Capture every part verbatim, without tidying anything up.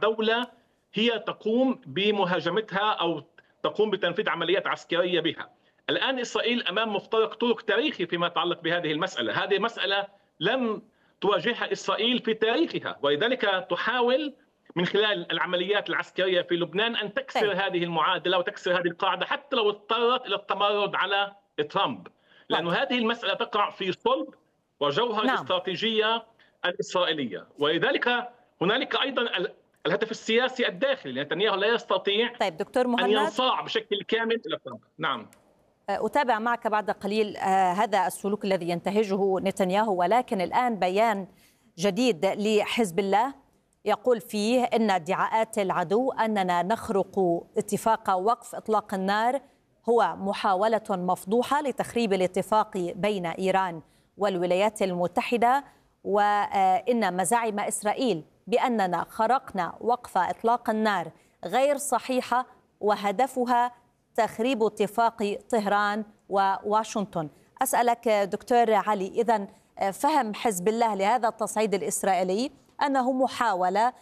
دولة هي تقوم بمهاجمتها أو تقوم بتنفيذ عمليات عسكرية بها. الآن إسرائيل أمام مفترق طرق تاريخي فيما يتعلق بهذه المسألة. هذه مسألة لم تواجهها إسرائيل في تاريخها، ولذلك تحاول من خلال العمليات العسكرية في لبنان أن تكسر طيب. هذه المعادلة وتكسر هذه القاعدة، حتى لو اضطرت إلى التمرد على ترامب، لأن واضح. هذه المسألة تقع في صلب وجوهر نعم. الاستراتيجية الإسرائيلية. ولذلك هنالك أيضا الهدف السياسي الداخلي، نتنياهو لا يستطيع طيب دكتور أن مهند، ينصاع بشكل كامل إلى ترامب. نعم، أتابع معك بعد قليل هذا السلوك الذي ينتهجه نتنياهو، ولكن الآن بيان جديد لحزب الله يقول فيه إن ادعاءات العدو أننا نخرق اتفاق وقف إطلاق النار هو محاولة مفضوحة لتخريب الاتفاق بين إيران والولايات المتحدة، وإن مزاعم إسرائيل بأننا خرقنا وقف إطلاق النار غير صحيحة وهدفها تخريب اتفاق طهران وواشنطن. أسألك دكتور علي، إذن فهم حزب الله لهذا التصعيد الإسرائيلي أنه محاولة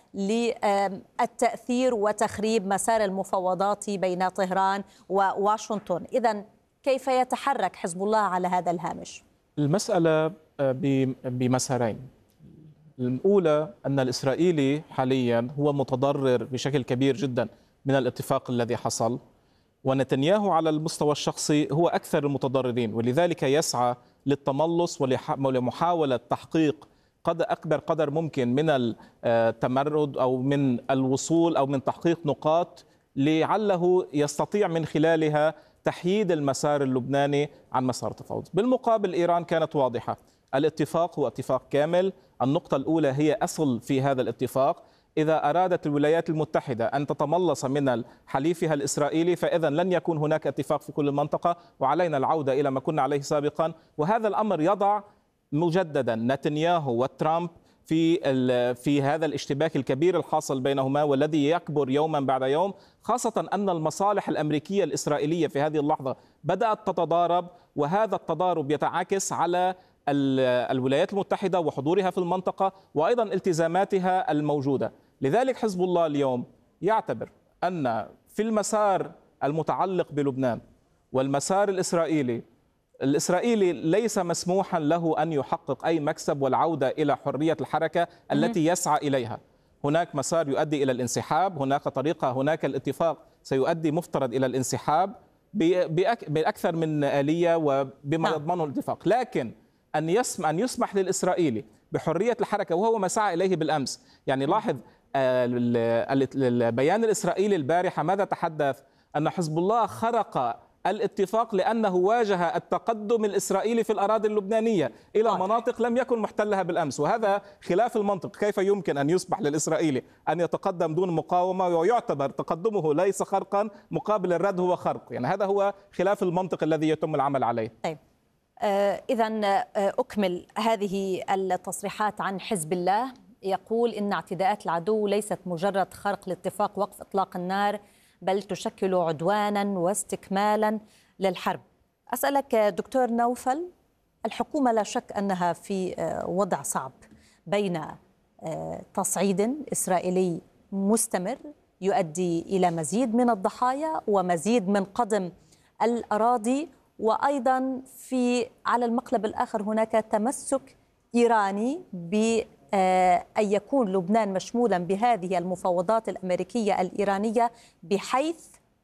للتأثير وتخريب مسار المفاوضات بين طهران وواشنطن، إذن كيف يتحرك حزب الله على هذا الهامش؟ المسألة بمسارين. الأولى أن الإسرائيلي حاليا هو متضرر بشكل كبير جدا من الاتفاق الذي حصل، ونتنياهو على المستوى الشخصي هو أكثر المتضررين، ولذلك يسعى للتملص ولمحاولة تحقيق قد أكبر قدر ممكن من التمرد أو من الوصول أو من تحقيق نقاط لعله يستطيع من خلالها تحييد المسار اللبناني عن مسار التفاوض. بالمقابل إيران كانت واضحة، الاتفاق هو اتفاق كامل. النقطة الأولى هي أصل في هذا الاتفاق، إذا أرادت الولايات المتحدة أن تتملص من حليفها الإسرائيلي فإذا لن يكون هناك اتفاق في كل المنطقة، وعلينا العودة إلى ما كنا عليه سابقا. وهذا الأمر يضع مجددا نتنياهو وترامب في في هذا الاشتباك الكبير الحاصل بينهما والذي يكبر يوما بعد يوم، خاصة أن المصالح الأمريكية الإسرائيلية في هذه اللحظة بدأت تتضارب، وهذا التضارب يتعاكس على الولايات المتحدة وحضورها في المنطقة وأيضا التزاماتها الموجودة. لذلك حزب الله اليوم يعتبر أن في المسار المتعلق بلبنان والمسار الإسرائيلي الإسرائيلي ليس مسموحا له أن يحقق أي مكسب والعودة إلى حرية الحركة التي يسعى إليها. هناك مسار يؤدي إلى الانسحاب، هناك طريقة، هناك الاتفاق سيؤدي مفترض إلى الانسحاب بأكثر من آلية وبما يضمنه الاتفاق، لكن أن يسمح أن يسمح للإسرائيلي بحرية الحركة وهو ما سعى إليه بالأمس. يعني لاحظ البيان الإسرائيلي البارحة ماذا تحدث؟ أن حزب الله خرق الاتفاق لأنه واجه التقدم الإسرائيلي في الأراضي اللبنانية إلى مناطق لم يكن محتلها بالأمس، وهذا خلاف المنطق. كيف يمكن أن يسمح للإسرائيلي أن يتقدم دون مقاومة ويعتبر تقدمه ليس خرقا مقابل الرد هو خرق؟ يعني هذا هو خلاف المنطق الذي يتم العمل عليه. طيب آه إذن آه أكمل هذه التصريحات عن حزب الله. يقول إن اعتداءات العدو ليست مجرد خرق لاتفاق وقف إطلاق النار، بل تشكل عدوانا واستكمالا للحرب. أسألك دكتور نوفل، الحكومة لا شك أنها في وضع صعب بين تصعيد إسرائيلي مستمر يؤدي إلى مزيد من الضحايا ومزيد من قضم الأراضي، وأيضا في على المقلب الآخر هناك تمسك إيراني ب أن يكون لبنان مشمولا بهذه المفاوضات الأمريكية الإيرانية بحيث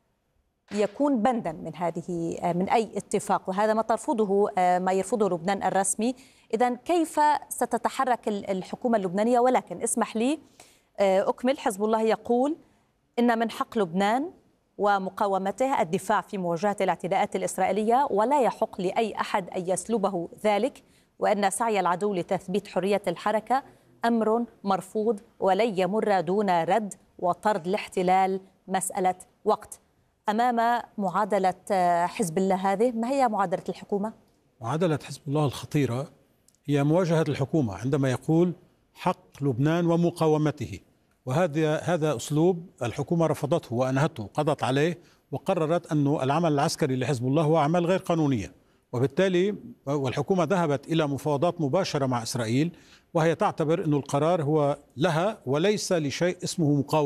يكون بندا من هذه من أي اتفاق، وهذا ما ترفضه ما يرفضه لبنان الرسمي. إذن كيف ستتحرك الحكومة اللبنانية؟ ولكن اسمح لي أكمل. حزب الله يقول إن من حق لبنان ومقاومته الدفاع في مواجهة الاعتداءات الإسرائيلية، ولا يحق لأي أحد أن يسلبه ذلك، وأن سعي العدو لتثبيت حرية الحركة أمر مرفوض ولن يمر دون رد وطرد الاحتلال مسألة وقت. أمام معادلة حزب الله هذه، ما هي معادلة الحكومة؟ معادلة حزب الله الخطيرة هي مواجهة الحكومة عندما يقول حق لبنان ومقاومته، وهذا هذا أسلوب الحكومة رفضته وأنهته، قضت عليه وقررت أنه العمل العسكري لحزب الله هو أعمال غير قانونية، وبالتالي والحكومة ذهبت إلى مفاوضات مباشرة مع إسرائيل، وهي تعتبر أن القرار هو لها وليس لشيء اسمه مقاومة.